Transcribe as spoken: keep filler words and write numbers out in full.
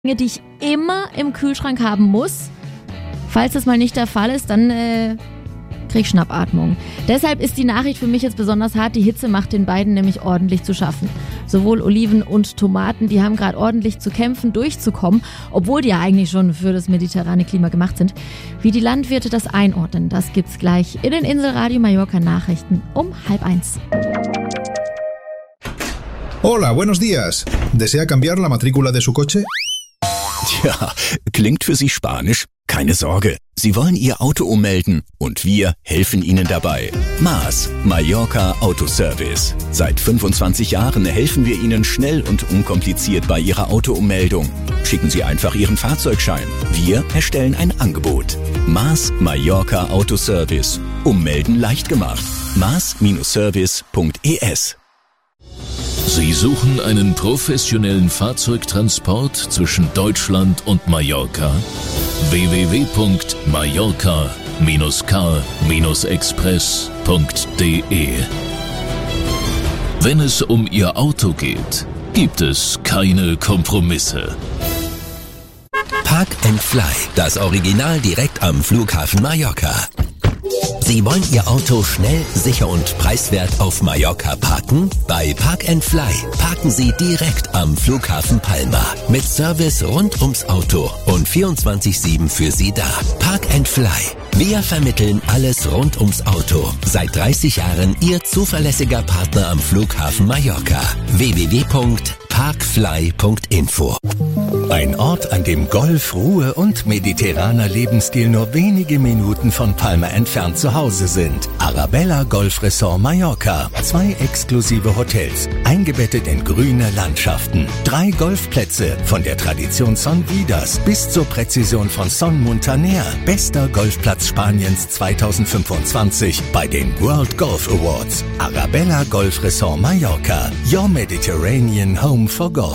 Dinge, die ich immer im Kühlschrank haben muss. Falls das mal nicht der Fall ist, dann äh, krieg ich Schnappatmung. Deshalb ist die Nachricht für mich jetzt besonders hart. Die Hitze macht den beiden nämlich ordentlich zu schaffen. Sowohl Oliven und Tomaten, die haben gerade ordentlich zu kämpfen, durchzukommen, obwohl die ja eigentlich schon für das mediterrane Klima gemacht sind. Wie die Landwirte das einordnen, das gibt's gleich in den Inselradio Mallorca Nachrichten um halb eins. Hola, buenos días. ¿Desea cambiar la matrícula de su coche? Tja, klingt für Sie Spanisch? Keine Sorge, Sie wollen Ihr Auto ummelden und wir helfen Ihnen dabei. Maas, Mallorca Autoservice. Seit fünfundzwanzig Jahren helfen wir Ihnen schnell und unkompliziert bei Ihrer Autoummeldung. Schicken Sie einfach Ihren Fahrzeugschein. Wir erstellen ein Angebot. Maas, Mallorca Autoservice. Ummelden leicht gemacht. maas Service punkt e s. Sie suchen einen professionellen Fahrzeugtransport zwischen Deutschland und Mallorca? w w w punkt mallorca car express punkt d e. Wenn es um Ihr Auto geht, gibt es keine Kompromisse. Park and Fly, das Original direkt am Flughafen Mallorca. Sie wollen Ihr Auto schnell, sicher und preiswert auf Mallorca parken? Bei Park and Fly parken Sie direkt am Flughafen Palma. Mit Service rund ums Auto und vierundzwanzig sieben für Sie da. Park and Fly. Wir vermitteln alles rund ums Auto. Seit dreißig Jahren Ihr zuverlässiger Partner am Flughafen Mallorca. w w w punkt parkfly punkt info. Ein Ort, an dem Golf, Ruhe und mediterraner Lebensstil nur wenige Minuten von Palma entfernt zu Hause sind. Arabella Golf Resort Mallorca. Zwei exklusive Hotels, eingebettet in grüne Landschaften. Drei Golfplätze, von der Tradition Son Vidas bis zur Präzision von Son Muntaner. Bester Golfplatz Spaniens zweitausendfünfundzwanzig bei den World Golf Awards. Arabella Golf Resort Mallorca. Your Mediterranean Home for Golf.